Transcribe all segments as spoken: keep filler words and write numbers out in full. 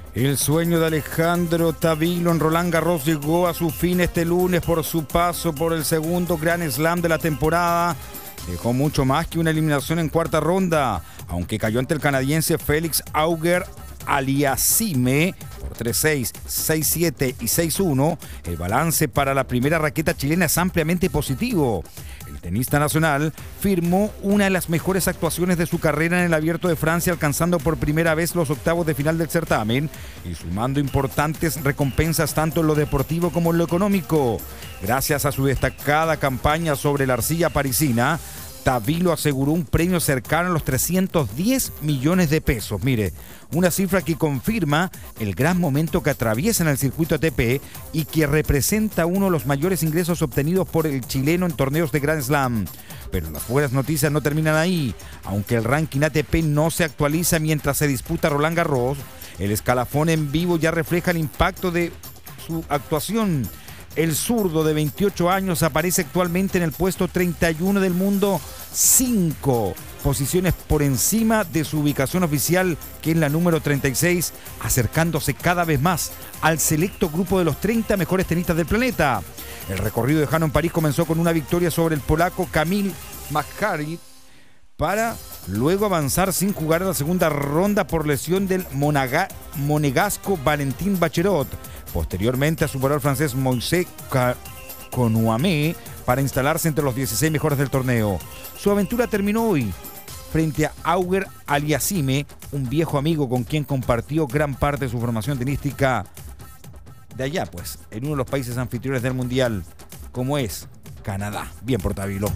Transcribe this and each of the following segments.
El sueño de Alejandro Tavilo en Roland Garros llegó a su fin este lunes por su paso por el segundo Grand Slam de la temporada. Dejó mucho más que una eliminación en cuarta ronda, aunque cayó ante el canadiense Félix Auger-Aliassime por tres seis, seis siete y seis uno. El balance para la primera raqueta chilena es ampliamente positivo. El tenista nacional firmó una de las mejores actuaciones de su carrera en el Abierto de Francia, alcanzando por primera vez los octavos de final del certamen y sumando importantes recompensas tanto en lo deportivo como en lo económico. Gracias a su destacada campaña sobre la arcilla parisina, Tavilo aseguró un premio cercano a los trescientos diez millones de pesos. Mire, una cifra que confirma el gran momento que atraviesa en el circuito A T P y que representa uno de los mayores ingresos obtenidos por el chileno en torneos de Grand Slam. Pero las buenas noticias no terminan ahí. Aunque el ranking A T P no se actualiza mientras se disputa Roland Garros, el escalafón en vivo ya refleja el impacto de su actuación. El zurdo de veintiocho años aparece actualmente en el puesto treinta y uno del mundo, cinco posiciones por encima de su ubicación oficial, que es la número treinta y seis, acercándose cada vez más al selecto grupo de los treinta mejores tenistas del planeta. El recorrido de Jano en París comenzó con una victoria sobre el polaco Kamil Majcharic, para luego avanzar sin jugar a la segunda ronda por lesión del monaga- monegasco Valentín Baccherot. Posteriormente superó al francés Moïse Konouamé para instalarse entre los dieciséis mejores del torneo. Su aventura terminó hoy frente a Auger-Aliassime, un viejo amigo con quien compartió gran parte de su formación tenística de allá, pues, en uno de los países anfitriones del Mundial, como es Canadá. Bien por Tavilo.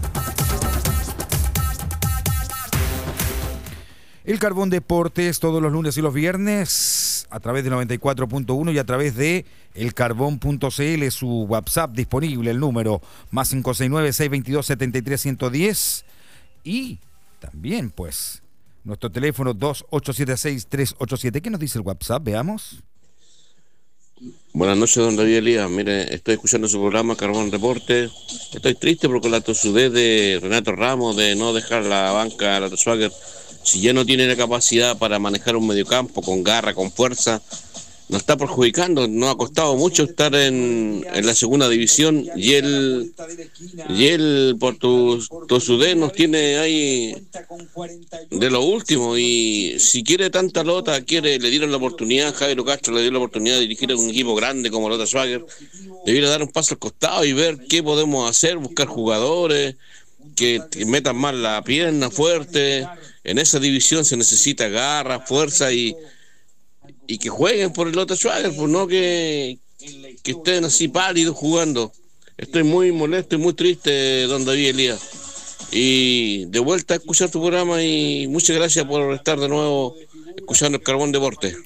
El Carbón Deportes todos los lunes y los viernes a través de noventa y cuatro punto uno y a través de elcarbón punto c l, su WhatsApp disponible, el número más cinco seis nueve, seis dos dos, siete tres uno cero y también pues nuestro teléfono dos ocho siete seis, tres ocho siete. ¿Qué nos dice el WhatsApp? Veamos. Buenas noches, don David Elías. Mire, estoy escuchando su programa Carbón Deporte. Estoy triste porque la tosudez de Renato Ramos de no dejar la banca a la Swagger. Si ya no tiene la capacidad para manejar un mediocampo con garra, con fuerza, nos está perjudicando. Nos ha costado mucho estar en, en la segunda división y él, y él por tu, tu sudez nos tiene ahí de lo último. Y si quiere tanta lota, quiere, le dieron la oportunidad, Jairo Castro le dio la oportunidad de dirigir a un equipo grande como Lota Schwager, debiera dar un paso al costado y ver qué podemos hacer, buscar jugadores que, que metan más la pierna fuerte. En esa división se necesita garra, fuerza y, y que jueguen por el Lota Schwager, pues no que, que estén así pálidos jugando. Estoy muy molesto y muy triste, don David Elías. Y de vuelta a escuchar tu programa y muchas gracias por estar de nuevo escuchando el Carbón Deporte.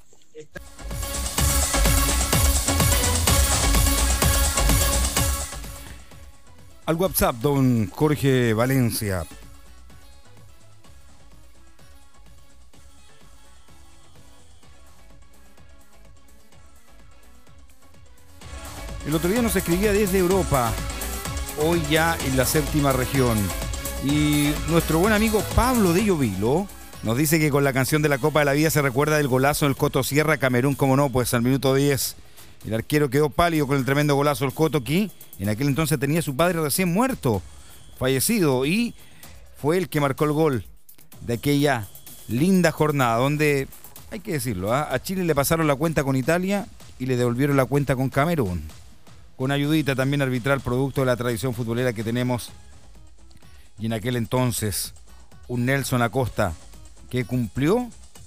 Al WhatsApp, don Jorge Valencia. El otro día nos escribía desde Europa, hoy ya en la séptima región. Y nuestro buen amigo Pablo de Llovilo nos dice que con la canción de la Copa de la Vida se recuerda del golazo del Coto Sierra, Camerún, como no, pues al minuto diez. El arquero quedó pálido con el tremendo golazo del Coto, que en aquel entonces tenía a su padre recién muerto, fallecido, y fue el que marcó el gol de aquella linda jornada, donde, hay que decirlo, ¿eh? a Chile le pasaron la cuenta con Italia y le devolvieron la cuenta con Camerún. Con ayudita también arbitral, producto de la tradición futbolera que tenemos. Y en aquel entonces, un Nelson Acosta que cumplió,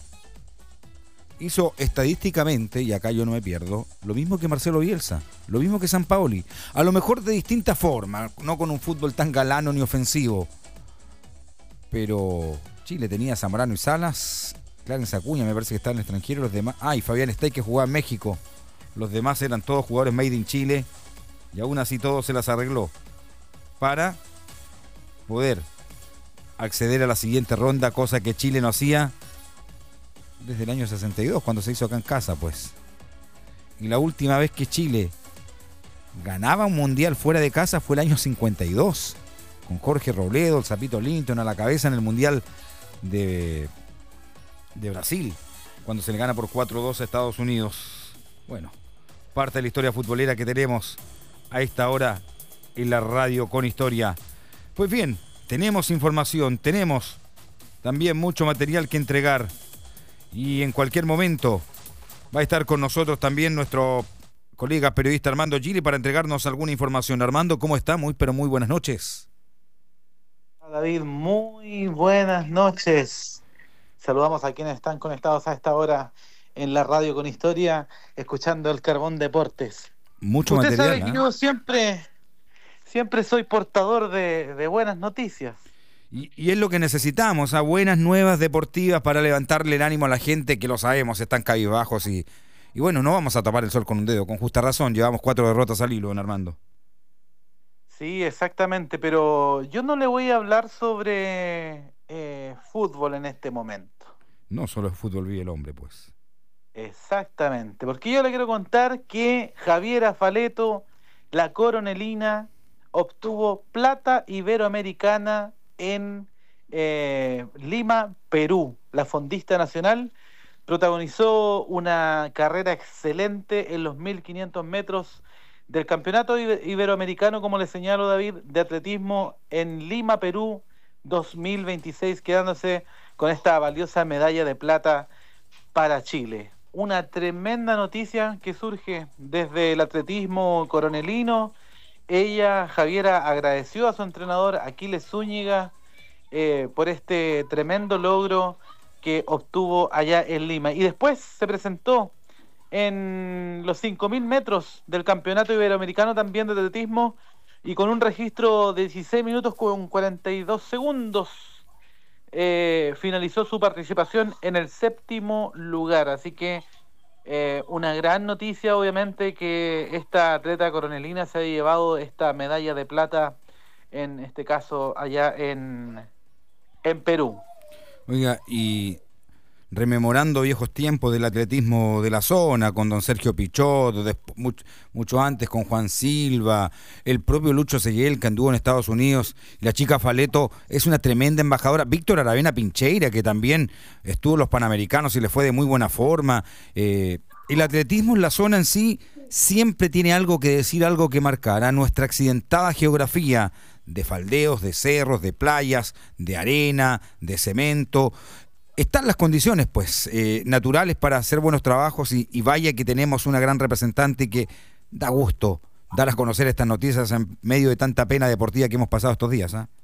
hizo estadísticamente, y acá yo no me pierdo, lo mismo que Marcelo Bielsa, lo mismo que Sampaoli. A lo mejor de distinta forma, no con un fútbol tan galano ni ofensivo. Pero Chile tenía a Zamorano y Salas, Clarence Acuña, me parece que está en el extranjero, los demás. Ah, y Fabián Stay, que jugaba en México. Los demás eran todos jugadores made in Chile. Y aún así todo se las arregló para poder acceder a la siguiente ronda, cosa que Chile no hacía desde el año sesenta y dos, cuando se hizo acá en casa, pues. Y la última vez que Chile ganaba un mundial fuera de casa fue el año cincuenta y dos, con Jorge Robledo, el Zapito Linton a la cabeza en el mundial de, de Brasil. cuando se le gana por cuatro dos a Estados Unidos. Bueno, parte de la historia futbolera que tenemos a esta hora en la radio con historia. Pues bien, tenemos información, tenemos también mucho material que entregar y en cualquier momento va a estar con nosotros también nuestro colega periodista Armando Gili para entregarnos alguna información. Armando, ¿cómo está? Muy, pero muy buenas noches. David, muy buenas noches. Saludamos a quienes están conectados a esta hora en la radio con historia, escuchando el Carbón Deportes. Mucho Usted material. Usted sabe que ¿eh? yo siempre, siempre soy portador de, de buenas noticias. Y, y es lo que necesitamos, a buenas nuevas deportivas para levantarle el ánimo a la gente que lo sabemos, están cabizbajos y, y bueno, no vamos a tapar el sol con un dedo, con justa razón, llevamos cuatro derrotas al hilo, don Armando. Sí, exactamente, pero yo no le voy a hablar sobre eh, fútbol en este momento. No solo es fútbol vive el hombre, pues. Exactamente, porque yo le quiero contar que Javiera Faleto, la coronelina, obtuvo plata iberoamericana en eh, Lima, Perú. La fondista nacional protagonizó una carrera excelente en los mil quinientos metros del Campeonato Iberoamericano, como le señalo, David, de atletismo en Lima, Perú, dos mil veintiséis, quedándose con esta valiosa medalla de plata para Chile. Una tremenda noticia que surge desde el atletismo coronelino. Ella, Javiera, agradeció a su entrenador Aquiles Zúñiga eh, por este tremendo logro que obtuvo allá en Lima. Y después se presentó en los cinco mil metros del Campeonato Iberoamericano también de atletismo y con un registro de dieciséis minutos con cuarenta y dos segundos eh, finalizó su participación en el séptimo lugar. Así que eh, una gran noticia, obviamente, que esta atleta coronelina se haya llevado esta medalla de plata, en este caso allá en, en Perú. Oiga, y rememorando viejos tiempos del atletismo de la zona, con don Sergio Pichot, después, mucho, mucho antes con Juan Silva, el propio Lucho Seguel, que anduvo en Estados Unidos, y la chica Faleto es una tremenda embajadora. Víctor Aravena Pincheira, que también estuvo en los Panamericanos y le fue de muy buena forma. Eh, el atletismo en la zona en sí siempre tiene algo que decir, algo que marcar. A nuestra accidentada geografía de faldeos, de cerros, de playas, de arena, de cemento, están las condiciones, pues, eh, naturales para hacer buenos trabajos y, y vaya que tenemos una gran representante que da gusto dar a conocer estas noticias en medio de tanta pena deportiva que hemos pasado estos días. ¿eh?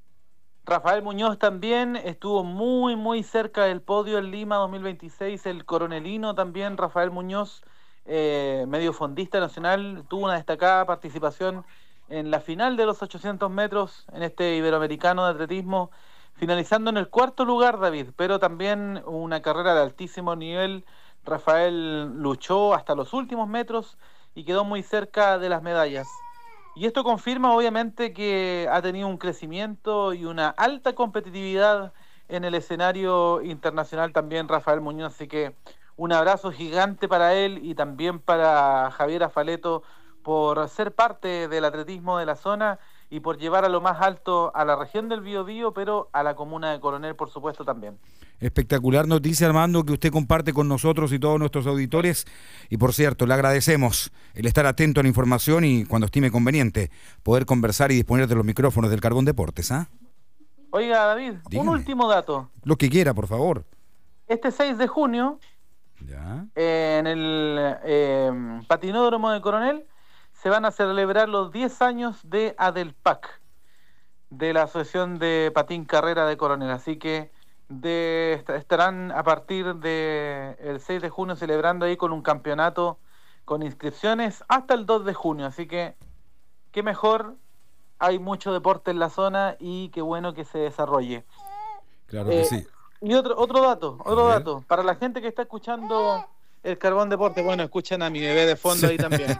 Rafael Muñoz también estuvo muy, muy cerca del podio en Lima dos mil veintiséis. El coronelino también, Rafael Muñoz, eh, medio fondista nacional, tuvo una destacada participación en la final de los ochocientos metros en este Iberoamericano de atletismo, finalizando en el cuarto lugar, David, pero también una carrera de altísimo nivel. Rafael luchó hasta los últimos metros y quedó muy cerca de las medallas. Y esto confirma, obviamente, que ha tenido un crecimiento y una alta competitividad en el escenario internacional también Rafael Muñoz. Así que un abrazo gigante para él y también para Javiera Faleto por ser parte del atletismo de la zona y por llevar a lo más alto a la región del Biobío, pero a la comuna de Coronel, por supuesto, también. Espectacular noticia, Armando, que usted comparte con nosotros y todos nuestros auditores. Y por cierto, le agradecemos el estar atento a la información y, cuando estime conveniente, poder conversar y disponer de los micrófonos del Carbón Deportes. ¿ah? ¿eh? Oiga, David, Dígame. Un último dato. Lo que quiera, por favor. Este seis de junio, ¿Ya? Eh, en el eh, patinódromo de Coronel, se van a celebrar los diez años de Adelpac, de la Asociación de Patín Carrera de Coronel. Así que de, estarán a partir del seis de junio celebrando ahí con un campeonato con inscripciones hasta el dos de junio. Así que, qué mejor, hay mucho deporte en la zona y qué bueno que se desarrolle. Claro que eh, sí. Y otro otro dato, otro dato, para la gente que está escuchando el Carbón Deporte, bueno, escuchan a mi bebé de fondo ahí también.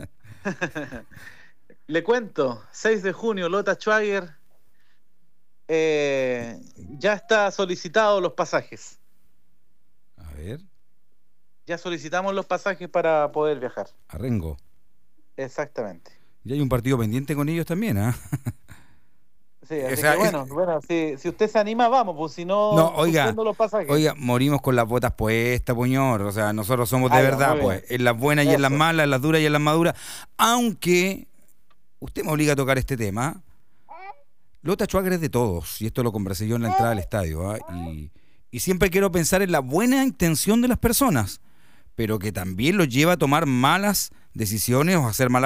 Le cuento, seis de junio, Lota Schwager, eh, ya está solicitado los pasajes. A ver. Ya solicitamos los pasajes para poder viajar. A Rengo. Exactamente. Y hay un partido pendiente con ellos también, ¿ah? ¿eh? Sí, así O sea, que bueno, es- bueno, si, si usted se anima, vamos, pues si no, No, oiga, suspendo los pasajes. oiga, morimos con las botas puestas, puñor. O sea, nosotros somos de Ah, ya, verdad, muy pues, bien. en las buenas y en las Eso. malas, en las duras y en las maduras. Aunque usted me obliga a tocar este tema, Lota Schwager es de todos, y esto lo conversé yo en la entrada del estadio, ¿ah? y, y siempre quiero pensar en la buena intención de las personas, pero que también los lleva a tomar malas decisiones o a hacer malas